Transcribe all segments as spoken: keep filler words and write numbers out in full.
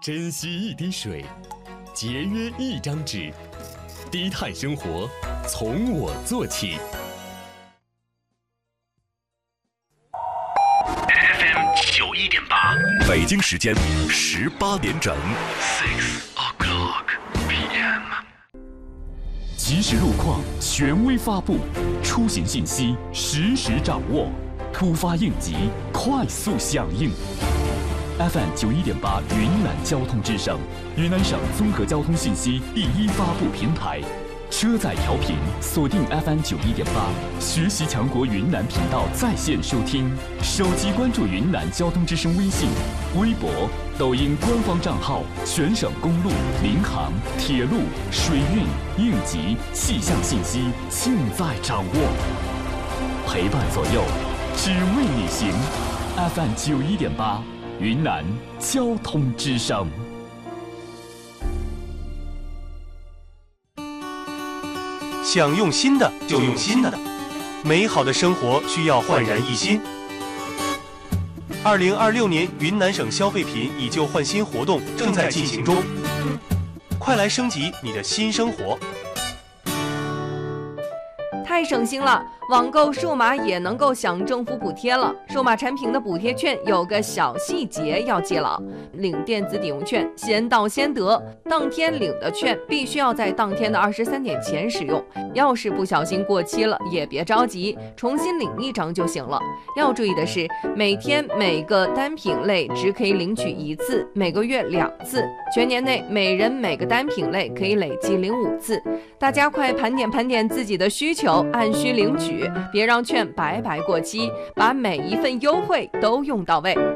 珍惜一滴水，节约一张纸，低碳生活从我做起。 F M 九一点八， 北京时间十八点整。 Six o'clock P M。 即时路况权威发布，出行信息实时掌握，突发应急快速响应。F M 九一点八云南交通之声，云南省综合交通信息第一发布平台。车载调频锁定 F M 九一点八，学习强国云南频道在线收听，手机关注云南交通之声微信、微博、抖音官方账号，全省公路、民航、铁路、水运、应急、气象信息尽在掌握，陪伴左右，只为你行。F M 九一点八，云南交通之声。 想用新的就用新的，美好的生活需要焕然一新。二零二六年云南省消费品以旧换新活动正在进行中，快来升级你的新生活！ 太省心了，网购数码也能够享政府补贴了。数码产品的补贴券有个小细节要记牢：领电子抵用券先到先得，当天领的券必须要在当天的二十三点前使用。要是不小心过期了，也别着急，重新领一张就行了。要注意的是，每天每个单品类只可以领取一次，每个月两次，全年内每人每个单品类可以累计领五次。大家快盘点盘点自己的需求，按需领取，别让券白白过期，把每一份优惠都用到位。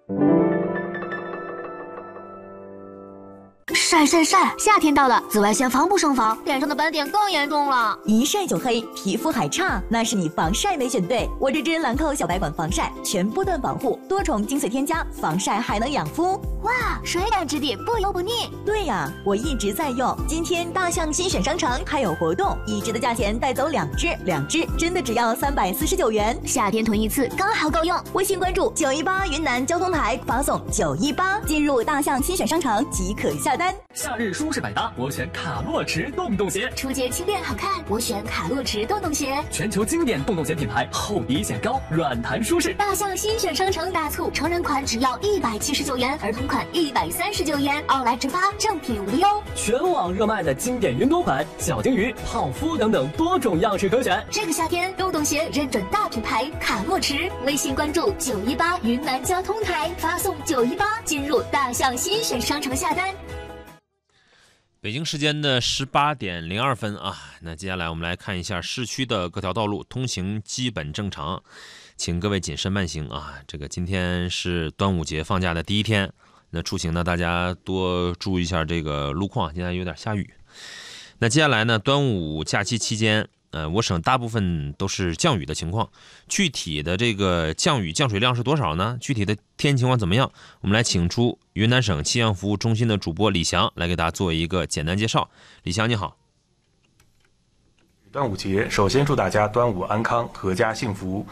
晒晒晒！夏天到了，紫外线防不胜防，脸上的斑点更严重了。 一晒就黑，皮肤还差，那是你防晒没选对。我这支兰蔻小白管防晒，全波段防护，多重精粹添加，防晒还能养肤。 哇，水感质地，不油不腻。 对呀，我一直在用。今天大象新选商城还有活动，一支的价钱带走两支，两支真的只要三百四十九元。 夏天囤一次刚好够用。 微信关注九一八云南交通台，发送九一八进入大象新选商城即可下单。 夏日舒适百搭，我选卡洛驰洞洞鞋。 出街轻便好看，我选卡洛驰洞洞鞋。 全球经典洞洞鞋品牌，厚底显高，软弹舒适。 大象新选商城大促，成人款只要一百七十九元，儿童款一百三十九元，奥莱直发，正品无忧。 全网热卖的经典云朵款、小金鱼、泡芙等等多种样式可选。 这个夏天，洞洞鞋认准大品牌卡洛驰，微信关注九一八云南交通台，发送九一八进入大象新选商城下单。 北京时间的十八点零二分啊，那接下来我们来看一下市区的各条道路通行基本正常，请各位谨慎慢行啊。这个今天是端午节放假的第一天，那出行呢大家多注意一下这个路况，现在有点下雨。那接下来呢，端午假期期间，呃，我省大部分都是降雨的情况，具体的这个降雨降水量是多少呢？具体的天气情况怎么样？我们来请出云南省气象服务中心的主播李翔来给大家做一个简单介绍。李翔你好。 端午节，首先祝大家端午安康，阖家幸福。